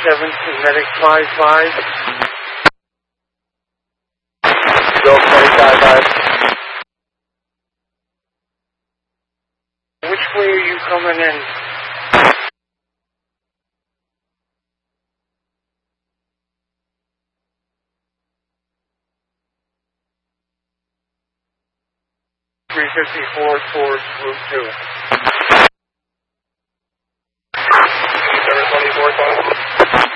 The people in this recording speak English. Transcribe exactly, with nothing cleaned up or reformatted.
seven to Medic five five. Go twenty-five five. Which way are you coming in? three fifty-four towards Route two.